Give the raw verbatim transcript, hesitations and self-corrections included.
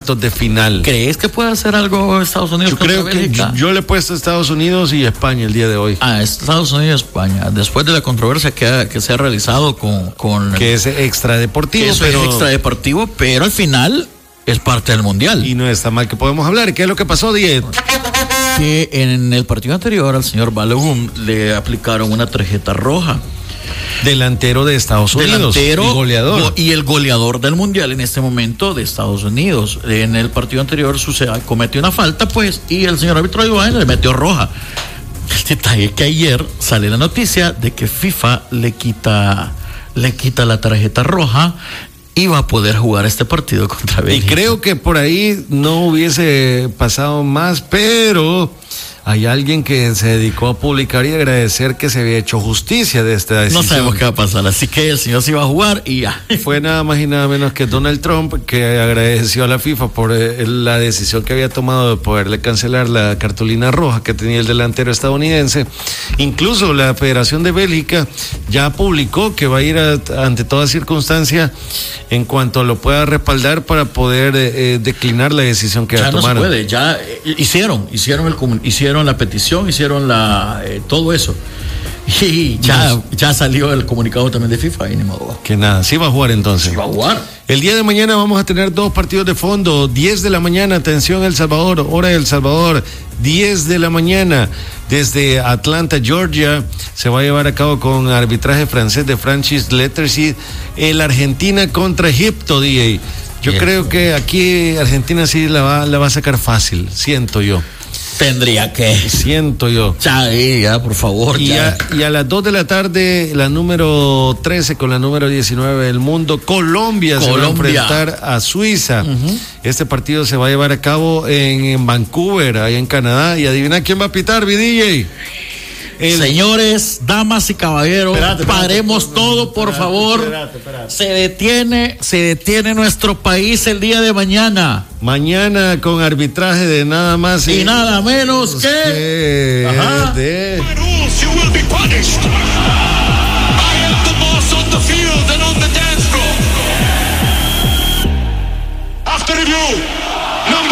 cuartos de final. ¿Crees que puede hacer algo Estados Unidos? Yo creo que yo, yo le he puesto a Estados Unidos y España el día de hoy. Ah, Estados Unidos y España. Después de la controversia que, ha, que se ha realizado con, con que es extradeportivo, que eso pero es extradeportivo, pero al final es parte del mundial. Y no está mal que podemos hablar. ¿Qué es lo que pasó, Diez? Que en el partido anterior al señor Balogun le aplicaron una tarjeta roja. Delantero de Estados Unidos. Delantero y goleador. Go, y el goleador del mundial en este momento de Estados Unidos. En el partido anterior sucede, cometió una falta, pues, y el señor árbitro Iván le metió roja. El detalle es que ayer sale la noticia de que FIFA le quita, le quita la tarjeta roja y va a poder jugar este partido contra Bélgica. Y creo que por ahí no hubiese pasado más, pero hay alguien que se dedicó a publicar y agradecer que se había hecho justicia de esta decisión. No sabemos qué va a pasar, así que el señor se iba a jugar y ya. Fue nada más y nada menos que Donald Trump, que agradeció a la FIFA por eh, la decisión que había tomado de poderle cancelar la cartulina roja que tenía el delantero estadounidense. Incluso la Federación de Bélgica ya publicó que va a ir a, ante toda circunstancia en cuanto lo pueda respaldar para poder eh, declinar la decisión que ya tomaron. No se puede, ya eh, hicieron, hicieron el hicieron la petición, hicieron la eh, todo eso. Y ya, no. ya salió el comunicado también de FIFA y ni modo. Que nada, sí va a jugar entonces. Sí va a jugar. El día de mañana vamos a tener dos partidos de fondo, diez de la mañana, atención El Salvador, hora del Salvador, diez de la mañana, desde Atlanta, Georgia, se va a llevar a cabo con arbitraje francés de Francis Letterseed, el Argentina contra Egipto, D A. Yo Bien. creo que aquí Argentina sí la va, la va a sacar fácil, siento yo. Tendría que. Siento yo. Ya, ya, por favor. Y, ya. A, y a las dos de la tarde, la número trece con la número diecinueve del mundo, Colombia, Colombia. se va a enfrentar a Suiza. Uh-huh. Este partido se va a llevar a cabo en, en Vancouver, ahí en Canadá. Y adivina quién va a pitar, mi D J. El... Señores, damas y caballeros, espérate, espérate, paremos espérate, todo, por espérate, favor. Espérate, espérate. Se detiene, se detiene nuestro país el día de mañana. Mañana con arbitraje de nada más y, y nada menos que, que Ajá. de